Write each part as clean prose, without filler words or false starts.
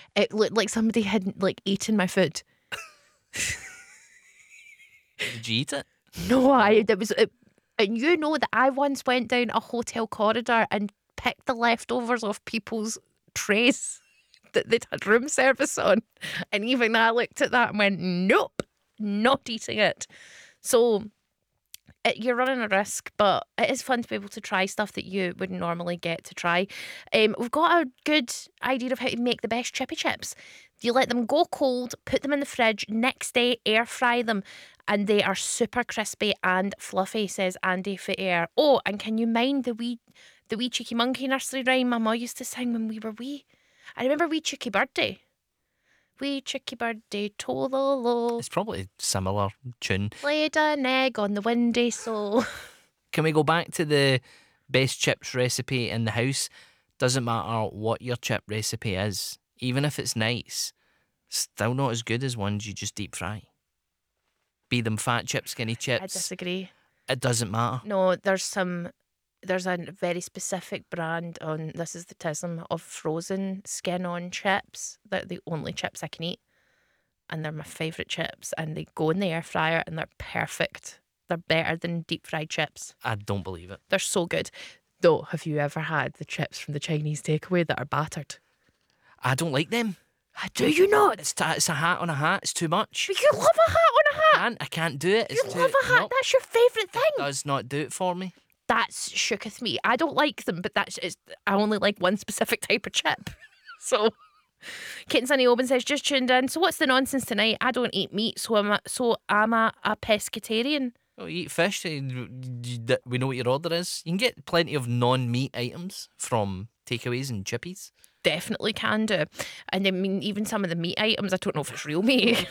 It looked like somebody had like eaten my food. Did you eat it? No, and you know that I once went down a hotel corridor and picked the leftovers off people's trays that they'd had room service on, and even I looked at that and went, nope, not eating it. So you're running a risk, but it is fun to be able to try stuff that you wouldn't normally get to try. We've got a good idea of how to make the best chippy chips. You let them go cold, put them in the fridge, next day air fry them, and they are super crispy and fluffy, says Andy Fair. Oh, and can you mind the wee Cheeky Monkey nursery rhyme my ma used to sing when we were wee? I remember Wee Cheeky Birdie. Wee Cheeky Birdie, tololo. It's probably a similar tune. Laid an egg on the windowsill. Can we go back to the best chips recipe in the house? Doesn't matter what your chip recipe is, even if it's nice, still not as good as ones you just deep fry. Be them fat chips, skinny chips. I disagree. It doesn't matter. No, there's a very specific brand on This Is the Tism of frozen skin-on chips. They're the only chips I can eat, and they're my favourite chips, and they go in the air fryer and they're perfect. They're better than deep fried chips. I don't believe it. They're so good. Though, have you ever had the chips from the Chinese takeaway that are battered? I don't like them. Do you not? It's a hat on a hat. It's too much. But you love a hat on a hat. I can't do it. You love a hat. Nope, That's your favourite thing. it does not do it for me. That's shooketh me. I don't like them, but I only like one specific type of chip. So, Kit and Sunny Oban says, just tuned in. So what's the nonsense tonight? I don't eat meat, so I'm a pescatarian. Oh, you eat fish. We know what your order is. You can get plenty of non-meat items from takeaways and chippies. Definitely can do. And I mean, even some of the meat items, I don't know if it's real meat.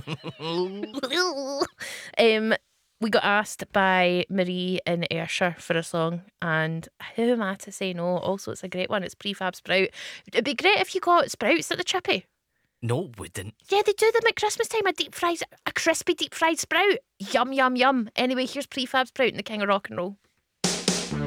We got asked by Marie in Ayrshire for a song, and who am I to say no? Also, it's a great one. It's Prefab Sprout. It'd be great if you got sprouts at the chippy. No, it wouldn't. Yeah, they do them at Christmas time. A crispy deep fried sprout. Yum, yum, yum. Anyway, here's Prefab Sprout and the King of Rock and Roll.